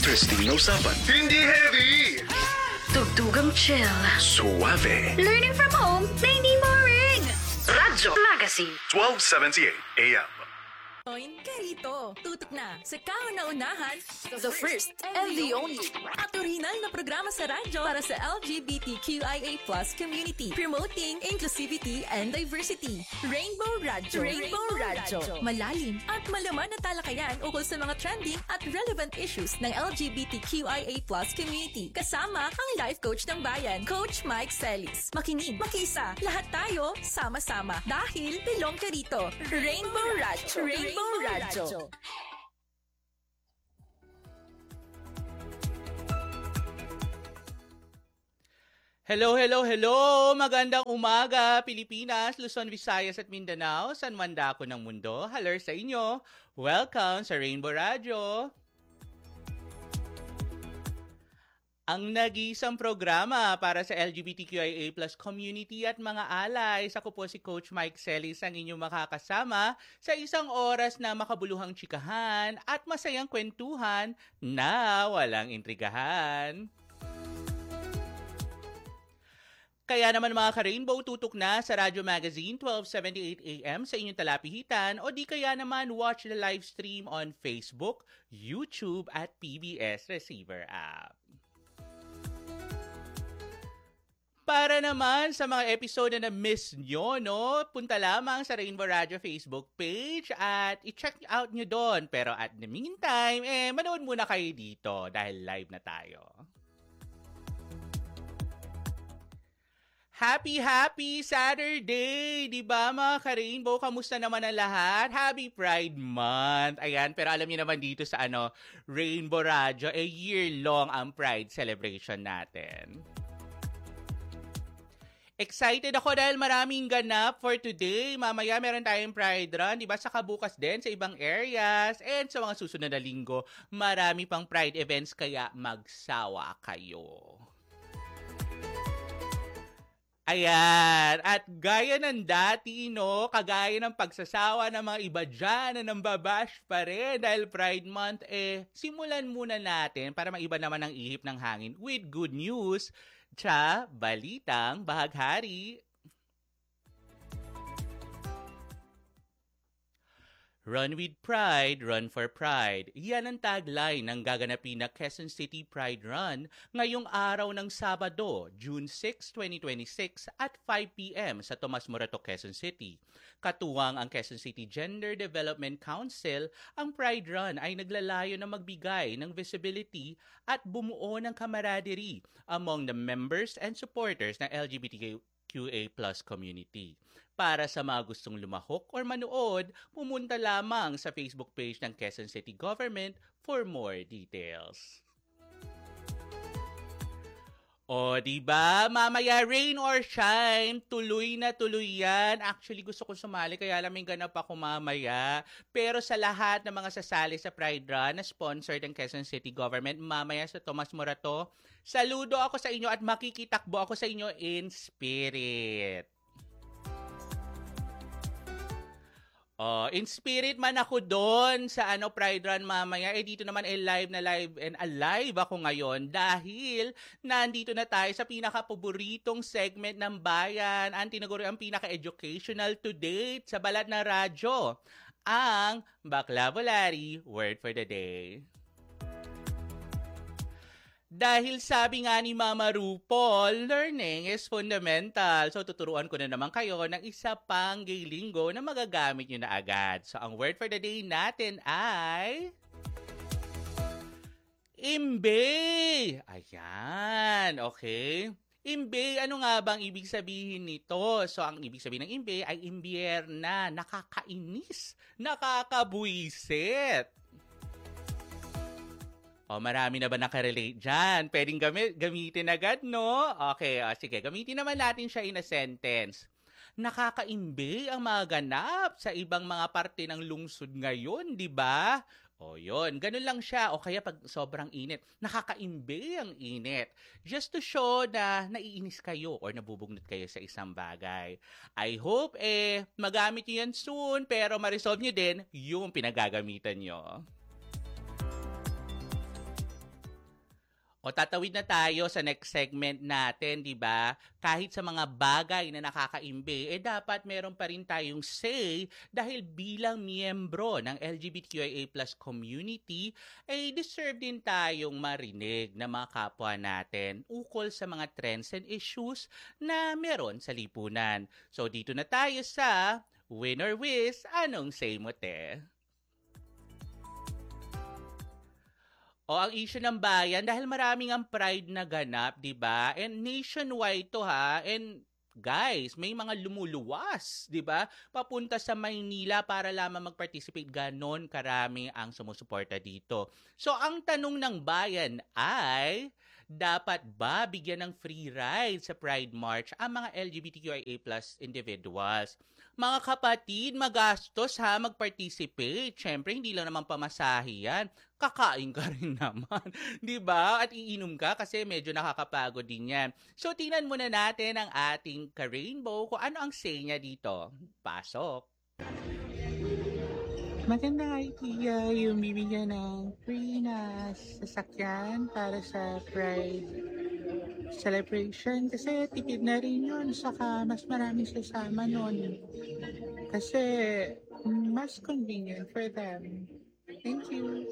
Interesting na usapan. Hindi heavy! Tugtugang chill. Suave. Learning from home na hindi boring. Radyo Magazine. 1278 AM. Join ka rito. Tutok na sa kahon na unahan, The first and the only. at original na programa sa radyo para sa LGBTQIA+ community, promoting inclusivity and diversity. Rainbow Radyo. Rainbow Radyo. Malalim at malaman na talakayan ukol sa mga trending at relevant issues ng LGBTQIA+ community. Kasama ang life coach ng bayan, Coach Mike Celis. Makinig, makiisa, lahat tayo sama-sama dahil belong ka rito. Rainbow Radyo. Rainbow Radyo. Hello, hello, hello! Magandang umaga, Pilipinas, Luzon, Visayas at Mindanao, San man dako ng mundo. Hello sa inyo! Welcome sa Rainbow Radio! Ang nag-iisang programa para sa LGBTQIA+ community at mga alay. Ako po si Coach Mike Celis, ang inyong makakasama sa isang oras na makabuluhang tsikahan at masayang kwentuhan na walang intrigahan. Kaya naman mga ka-Rainbow, tutok na sa Radyo Magazine 1278 AM sa inyong talapihitan o di kaya naman watch the live stream on Facebook, YouTube at PBS Receiver app. Para naman sa mga episode na na-miss nyo, no, punta lamang sa Rainbow Radio Facebook page at i-check out nyo doon. Pero at the meantime, manood muna kayo dito dahil live na tayo. Happy Saturday! Diba mga ka-Rainbow? Kamusta naman ang lahat? Happy Pride Month! Ayan, pero alam niyo naman dito sa Rainbow Radio, year-long ang Pride celebration natin. Excited ako dahil maraming ganap for today. Mamaya meron tayong Pride Run, diba? Saka bukas din sa ibang areas. And sa mga susunod na linggo, marami pang Pride events kaya magsawa kayo. Ayan, at gaya ng dati, no, kagaya ng pagsasawa ng mga iba dyan na nambabash pa rin dahil Pride Month, simulan muna natin para maiba naman ang ihip ng hangin with good news. Balitang bahaghari. Run with Pride, Run for Pride. Yan ang tagline ng gaganapin na Quezon City Pride Run ngayong araw ng Sabado, June 6, 2026 at 5 p.m. sa Tomas Morato, Quezon City. Katuwang ang Quezon City Gender Development Council, ang Pride Run ay naglalayo na magbigay ng visibility at bumuo ng camaraderie among the members and supporters ng LGBTQA+ community. Para sa mga gustong lumahok or manood, pumunta lamang sa Facebook page ng Quezon City Government for more details. O, diba? Mamaya, rain or shine, tuloy na tuloy yan. Actually, gusto ko sumali, kaya lang may ganap ako mamaya. Pero sa lahat ng mga sasali sa Pride Run na sponsored ng Quezon City Government, mamaya sa Tomas Morato, saludo ako sa inyo at makikitakbo ako sa inyo in spirit. In spirit man ako doon sa Pride Run mamaya, dito naman live na live and alive ako ngayon dahil nandito na tayo sa pinaka-paboritong segment ng bayan, ang tinaguri ang pinaka-educational to date sa balat na radyo, ang Baklavolary Word for the Day. Dahil sabi nga ni Mama RuPaul, learning is fundamental. So tuturuan ko na naman kayo ng isa pang gay lingo na magagamit nyo na agad. So ang word for the day natin ay imbe. Ayan, okay. Imbe, ano nga bang ibig sabihin nito? So ang ibig sabihin ng imbe ay imbierna, nakakainis, nakakabuisit. Marami na ba nakarelate dyan? Pwedeng gamitin agad, no? Okay, sige. Gamitin naman natin siya in a sentence. Nakakaimbe ang mga ganap sa ibang mga parte ng lungsod ngayon, di ba? Yun. Ganun lang siya. O kaya pag sobrang init, nakakaimbe ang init. Just to show na naiinis kayo or nabubugnot kayo sa isang bagay. I hope, magamit nyo yan soon, pero ma-resolve nyo din yung pinagagamitan nyo. O tatawid na tayo sa next segment natin, di ba? Kahit sa mga bagay na nakakaimbi, dapat meron pa rin tayong say dahil bilang miyembro ng LGBTQIA+ community, deserve din tayong marinig ng mga kapwa natin ukol sa mga trends and issues na meron sa lipunan. So dito na tayo sa Win or Wiz, anong say mo, te? O ang issue ng bayan dahil maraming ang pride na ganap, 'di ba? And nationwide to ha. And guys, may mga lumuluwas, 'di ba? Papunta sa Maynila para lamang mag-participate, ganon karami ang sumusuporta dito. So ang tanong ng bayan ay dapat ba bigyan ng free ride sa Pride March ang mga LGBTQIA+ individuals? Mga kapatid, magastos ha mag-participate. Siyempre, hindi lang naman pamasahe yan. Kakain ka rin naman. Diba? At iinom ka kasi medyo nakakapagod din yan. So, tingnan muna natin ang ating ka-rainbow kung ano ang say niya dito. Pasok! Magandang idea yung bibigyan ng free na sasakyan para sa Pride celebration kasi tipid na rin yun, saka mas maraming sasama nun kasi mas convenient for them. Thank you.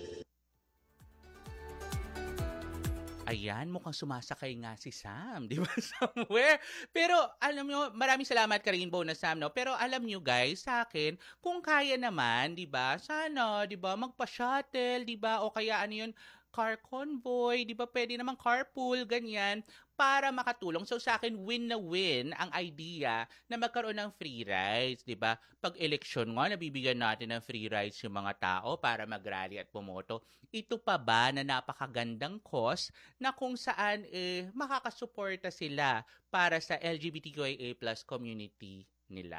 Ayan, mukhang sumasakay nga si Sam, di ba, somewhere? Pero, alam nyo, maraming salamat ka Rainbow na Sam, no? Pero alam nyo guys, sa akin, kung kaya naman, di ba, sana, di ba, magpa-shuttle, di ba, o kaya ano yun, car convoy, di ba, pwede naman carpool, ganyan, para makatulong. So sa akin, win na win ang idea na magkaroon ng free rides, di ba? Pag election nga, nabibigyan natin ng free rides yung mga tao para mag-rally at pumoto. Ito pa ba na napakagandang cause na kung saan makakasuporta sila para sa LGBTQIA+ community nila?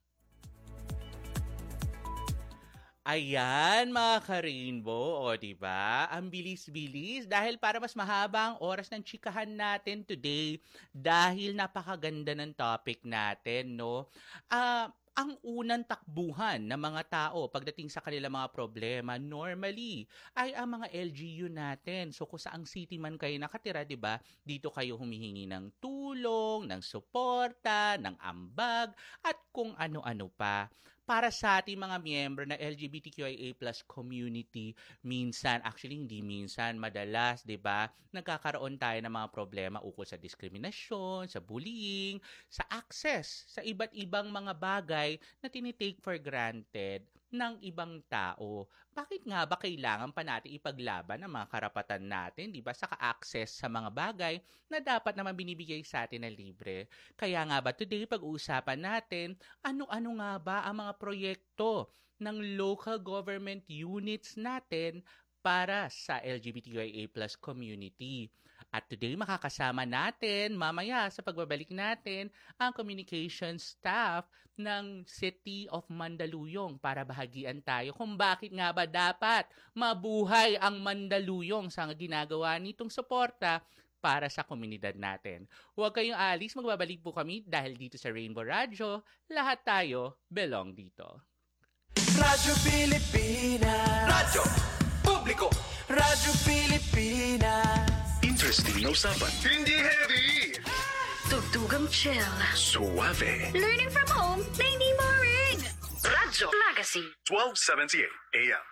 Ayan, mga ka-rainbow, o diba? Ang bilis-bilis dahil para mas mahaba ang oras ng chikahan natin today dahil napakaganda ng topic natin, no? Ang unang takbuhan ng mga tao pagdating sa kanilang mga problema normally ay ang mga LGU natin. So kung saang city man kayo nakatira, 'di ba? Dito kayo humihingi ng tulong, ng suporta, ng ambag at kung ano-ano pa. Para sa ating mga miyembro ng LGBTQIA+ community, minsan, actually hindi minsan, madalas, 'di ba? Nagkakaroon tayo ng mga problema ukol sa diskriminasyon, sa bullying, sa access sa iba't ibang mga bagay na tinitake for granted ng ibang tao. Bakit nga ba kailangan pa natin ipaglaban ang mga karapatan natin, di ba, sa ka-access sa mga bagay na dapat naman binibigay sa atin na libre? Kaya nga ba today pag-uusapan natin, ano-ano nga ba ang mga proyekto ng local government units natin para sa LGBTQIA+ community. At today makakasama natin mamaya sa pagbabalik natin ang communication staff ng City of Mandaluyong para bahagian tayo kung bakit nga ba dapat mabuhay ang Mandaluyong sa ginagawa nitong suporta para sa komunidad natin. Huwag kayong alis, magbabalik po kami dahil dito sa Rainbow Radyo, lahat tayo belong dito. Radyo Pilipinas. Radyo Publiko. Radyo Pilipinas. Interesting na usapan. Hindi heavy. Tugtugang chill. Suave. Learning from home na hindi boring. Radyo Magazine. 1278 AM.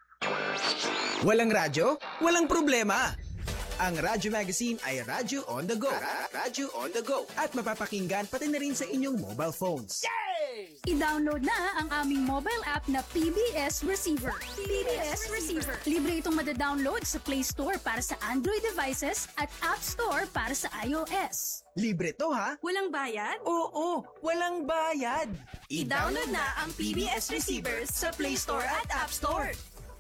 Walang radyo? Walang problema. Ang Radyo Magazine ay Radyo on the go. Radyo on the go. At mapapakinggan pati na rin sa inyong mobile phones. I-download na ang aming mobile app na PBS Receiver. PBS Receiver. Libre itong madadownload sa Play Store para sa Android devices at App Store para sa iOS. Libre to ha? Walang bayad? Oo, walang bayad. I-download na ang PBS Receiver sa Play Store at App Store.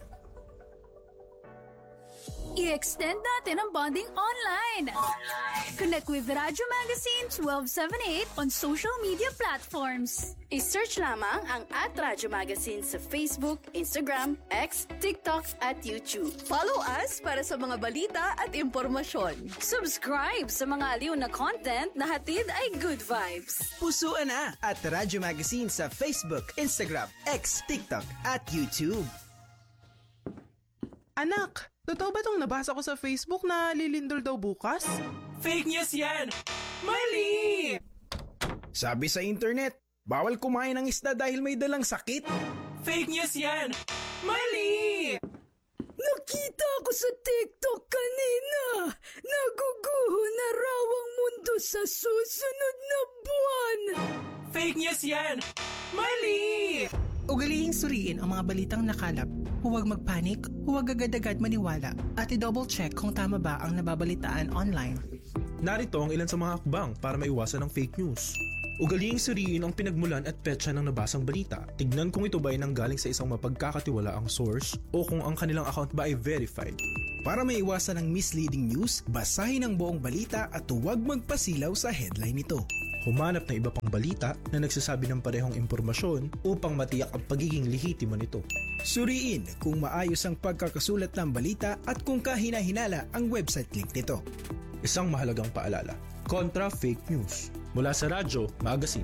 I-extend natin ang bonding online. Connect with Radyo Magazine 1278 on social media platforms. I-search lamang ang @Radyo Magazine sa Facebook, Instagram, X, TikTok at YouTube. Follow us para sa mga balita at impormasyon. Subscribe sa mga aliw na content na hatid ay good vibes. Pusuan na at Radyo Magazine sa Facebook, Instagram, X, TikTok at YouTube. Anak, Totoo ba tong nabasa ko sa Facebook na lilindol daw bukas? Fake news yan! Mali! Sabi sa internet, bawal kumain ng isda dahil may dalang sakit. Fake news yan! Mali! Nakita ko sa TikTok kanina. Naguguho na raw ang mundo sa susunod na buwan. Fake news yan! Mali! Ugalihing suriin ang mga balitang nakalap. Huwag magpanik, huwag agad-agad maniwala, at i-double check kung tama ba ang nababalitaan online. Narito ang ilan sa mga hakbang para maiwasan ang fake news. Ugalihing suriin ang pinagmulan at petsa ng nabasang balita. Tignan kung ito ba ay nanggaling sa isang mapagkakatiwalaang source o kung ang kanilang account ba ay verified. Para maiwasan ang misleading news, basahin ang buong balita at huwag magpasilaw sa headline nito. Humanap ng iba pang balita na nagsasabi ng parehong impormasyon upang matiyak ang pagiging lehitimo nito. Suriin kung maayos ang pagkakasulat ng balita at kung kahina-hinala ang website link nito. Isang mahalagang paalala, kontra fake news. Mula sa Radyo Magazine.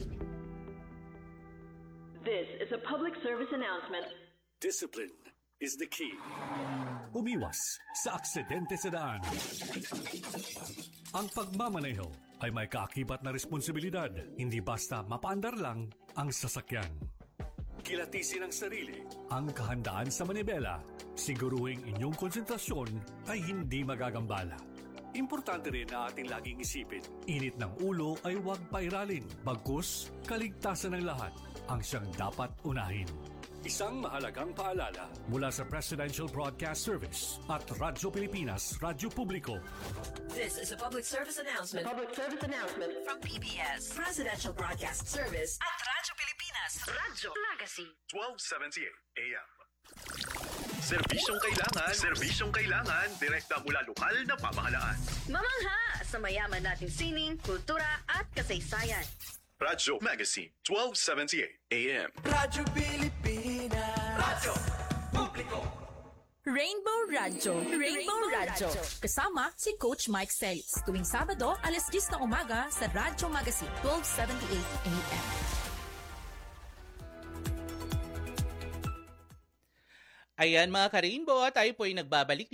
This is a public service announcement. Discipline is the key. Umiwas sa aksidente sa daan. Ang pagmamaneho ay may kaakibat na responsibilidad. Hindi basta mapaandar lang ang sasakyan. Kilatisin ang sarili. Ang kahandaan sa manibela. Siguruhing inyong konsentrasyon ay hindi magagambala. Importante rin na ating laging isipin, init ng ulo ay huwag pairalin. Bagkus, kaligtasan ng lahat ang siyang dapat unahin. Isang mahalagang paalala mula sa Presidential Broadcast Service at Radyo Pilipinas, Radyo Publiko. This is a public service announcement. Public service announcement from PBS, Presidential Broadcast Service at Radyo Pilipinas, Radyo Magazine. 1278 AM. Serbisyong kailangan, direkta mula lokal na pamahalaan. Mamangha sa mayaman nating sining, kultura at kasaysayan. Radyo Magazine, 1278 AM. Radyo Pilipinas. Radyo Publiko. Rainbow Radyo. Rainbow Radyo. Kasama si Coach Mike Celis. Tuwing Sabado, alas 10 ng umaga sa Radyo Magazine, 1278 AM. Ayan mga ka-Rainbow, tayo po ay nagbabalik